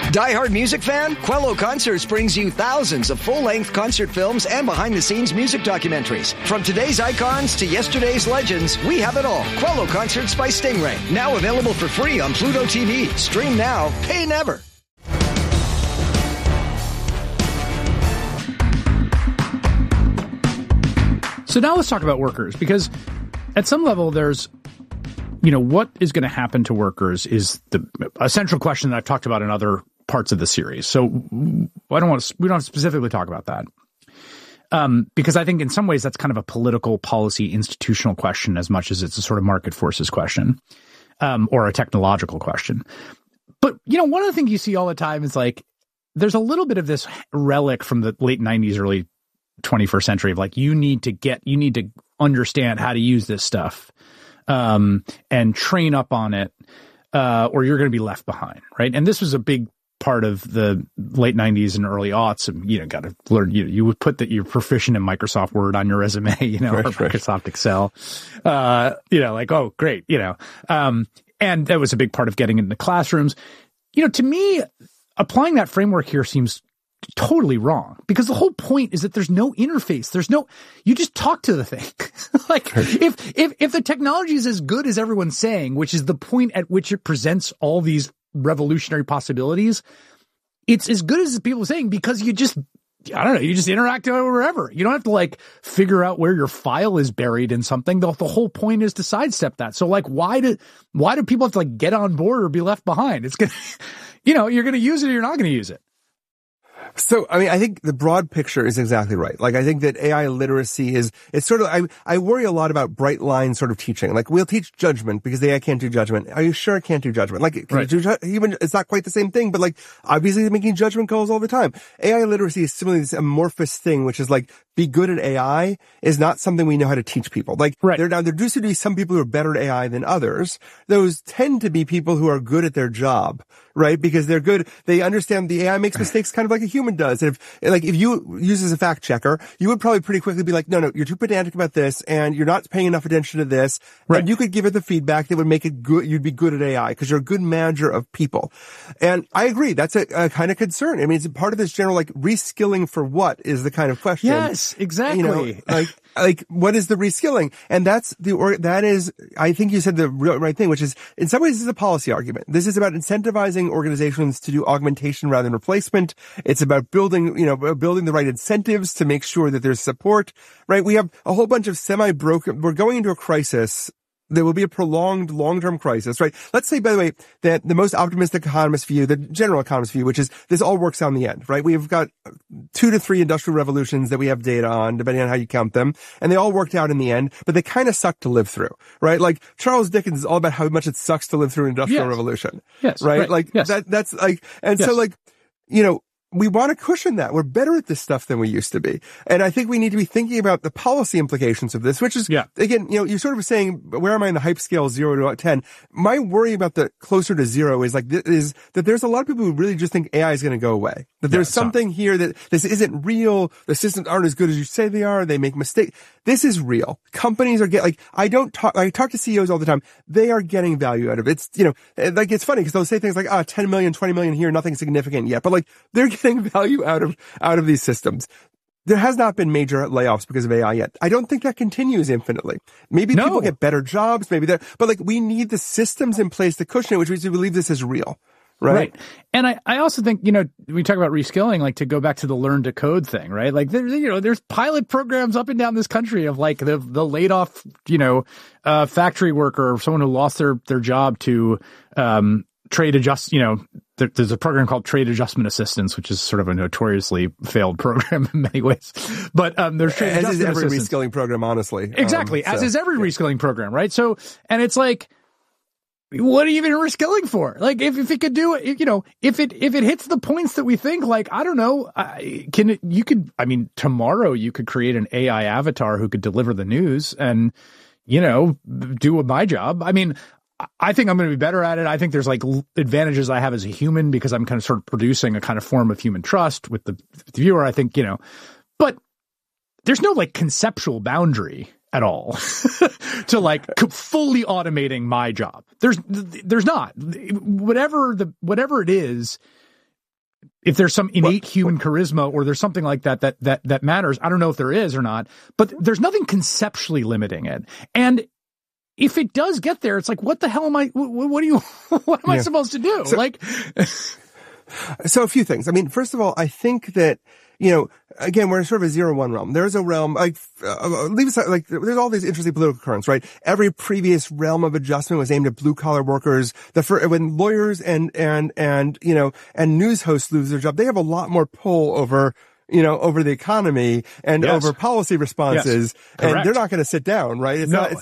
Die-hard music fan? Quello Concerts brings you thousands of full-length concert films and behind-the-scenes music documentaries. From today's icons to yesterday's legends, we have it all. Quello Concerts by Stingray. Now available for free on Pluto TV. Stream now, pay never. So now let's talk about workers, because at some level there's, what is going to happen to workers is a central question that I've talked about in other parts of the series. So we don't have to specifically talk about that. Because I think in some ways that's kind of a political policy institutional question as much as it's a sort of market forces question, or a technological question. But, one of the things you see all the time is like, there's a little bit of this relic from the late 90s, early 21st century of like, you need to understand how to use this stuff, and train up on it, or you're going to be left behind. Right. And this was a big part of the late 90s and early aughts. Got to learn, you would put that you're proficient in Microsoft Word on your resume, or Microsoft Excel, like, oh, great, and that was a big part of getting into classrooms. To me, applying that framework here seems totally wrong, because the whole point is that there's no interface. You just talk to the thing. Like if the technology is as good as everyone's saying, which is the point at which it presents all these revolutionary possibilities, it's as good as people are saying, because you just interact wherever. You don't have to like figure out where your file is buried in something. The whole point is to sidestep that. So like, why do people have to like get on board or be left behind? It's gonna, you're going to use it or you're not going to use it. So, I think the broad picture is exactly right. Like, I think that AI literacy it's sort of, I worry a lot about bright line sort of teaching. Like, we'll teach judgment because AI can't do judgment. Are you sure it can't do judgment? Like, it's not quite the same thing, but like, obviously they're making judgment calls all the time. AI literacy is similarly this amorphous thing, which is like, be good at AI is not something we know how to teach people. Like, there do seem to be some people who are better at AI than others. Those tend to be people who are good at their job, right? Because they're good. They understand the AI makes mistakes kind of like a human does. And if you use as a fact checker, you would probably pretty quickly be like, no, you're too pedantic about this and you're not paying enough attention to this. Right. And you could give it the feedback that would make it good. You'd be good at AI because you're a good manager of people. And I agree. That's a kind of concern. it's part of this general, like, reskilling for what is the kind of question. Yes, exactly. Like what is the reskilling? And that is, I think you said the right thing, which is in some ways this is a policy argument. This is about incentivizing organizations to do augmentation rather than replacement. It's about building the right incentives to make sure that there's support, right? We have a whole bunch of semi-broken, we're going into a crisis. There will be a prolonged long-term crisis, right? Let's say, by the way, that the most optimistic economist view, the general economist view, which is this all works out in the end, right? We've got 2 to 3 industrial revolutions that we have data on, depending on how you count them, and they all worked out in the end, but they kind of suck to live through, right? Like Charles Dickens is all about how much it sucks to live through an industrial revolution, right? Like that's like, and so like, we want to cushion that. We're better at this stuff than we used to be. And I think we need to be thinking about the policy implications of this, which is, again, you're sort of saying, where am I in the hype scale 0 to 10? My worry about the closer to 0 is that there's a lot of people who really just think AI is going to go away. That there's something here that this isn't real. The systems aren't as good as you say they are. They make mistakes. This is real. Companies are I talk to CEOs all the time. They are getting value out of it. It's, it's funny because they'll say things like, 10 million, 20 million here, nothing significant yet. But they're getting value out of these systems. There has not been major layoffs because of AI yet. I don't think that continues infinitely. Maybe people get better jobs, but we need the systems in place to cushion it, which means we believe this is real. Right. And I also think, we talk about reskilling, like to go back to the learn to code thing, right? Like there's pilot programs up and down this country of like the laid off, factory worker or someone who lost their job to, trade adjust, there's a program called Trade Adjustment Assistance, which is sort of a notoriously failed program in many ways. But there's Trade Adjustment Assistance. As is every reskilling program, honestly. Exactly. As is every reskilling program, right? So, and it's like, what are you even reskilling for? Like, if it could do it, if it hits the points that we think, like, I don't know, tomorrow you could create an AI avatar who could deliver the news and, do my job. I think I'm going to be better at it. I think there's like advantages I have as a human because I'm kind of sort of producing a kind of form of human trust with the viewer. I think, but there's no like conceptual boundary at all to like fully automating my job. There's not. Whatever it is, if there's some innate human charisma or there's something like that matters. I don't know if there is or not, but there's nothing conceptually limiting it. And if it does get there, it's like, what the hell am I, what am I supposed to do? So a few things. I mean, first of all, I think that, again, we're in sort of a 0-1 realm. There's a realm, leave aside, there's all these interesting political currents, right? Every previous realm of adjustment was aimed at blue collar workers. When lawyers and news hosts lose their job, they have a lot more pull over the economy and over policy responses. Yes. And they're not going to sit down, right? They're not,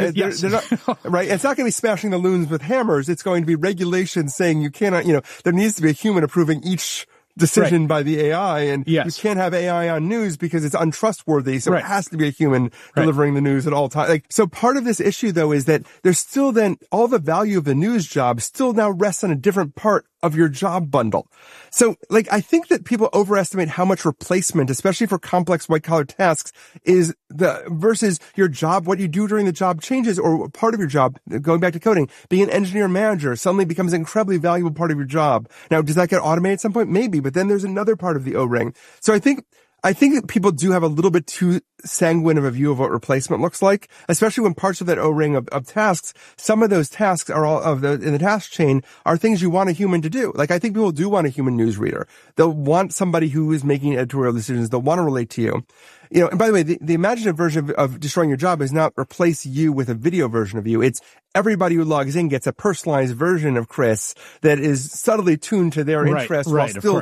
right? It's not going to be smashing the loons with hammers. It's going to be regulations saying you cannot, there needs to be a human approving each decision by the AI, and you can't have AI on news because it's untrustworthy. So it has to be a human delivering the news at all times. So part of this issue, though, is that there's still then all the value of the news job still now rests on a different part of your job bundle. So, I think that people overestimate how much replacement, especially for complex white-collar tasks, is versus your job, what you do during the job changes, or part of your job, going back to coding, being an engineer manager suddenly becomes an incredibly valuable part of your job. Now, does that get automated at some point? Maybe, but then there's another part of the O-ring. So I think that people do have a little bit too sanguine of a view of what replacement looks like, especially when parts of that O-ring of tasks, some of those tasks are all in the task chain are things you want a human to do. I think people do want a human newsreader. They'll want somebody who is making editorial decisions. They'll want to relate to you. And by the way, the imaginative version of destroying your job is not replace you with a video version of you. It's everybody who logs in gets a personalized version of Chris that is subtly tuned to their interests while still,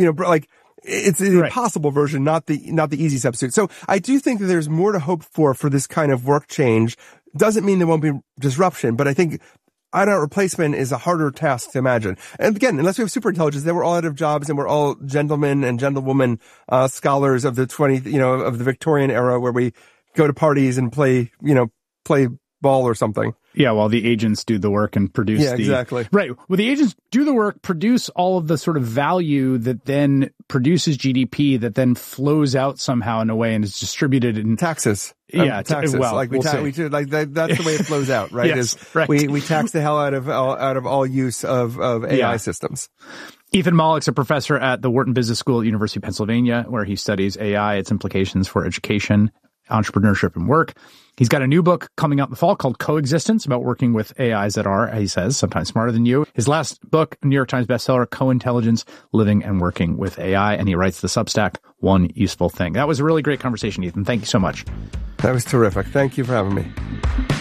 it's an impossible version, not the easy substitute. So I do think that there's more to hope for this kind of work change. Doesn't mean there won't be disruption, but I think replacement is a harder task to imagine. And again, unless we have super intelligence, then we're all out of jobs and we're all gentlemen and gentlewomen, scholars of the of the Victorian era where we go to parties and play ball or something. Yeah, while the agents do the work and produce exactly. Right. Well, the agents do the work, produce all of the sort of value that then produces GDP that then flows out somehow in a way and is distributed in taxes. Taxes. Well, that's the way it flows out, right? We tax the hell out of all use of AI systems. Ethan Mollick's a professor at the Wharton Business School at University of Pennsylvania, where he studies AI, its implications for education, entrepreneurship, and work. He's got a new book coming out in the fall called Coexistence, about working with AIs that are, he says, sometimes smarter than you. His last book, New York Times bestseller, Co-Intelligence, Living and Working with AI, and he writes the Substack, One Useful Thing. That was a really great conversation, Ethan. Thank you so much. That was terrific. Thank you for having me.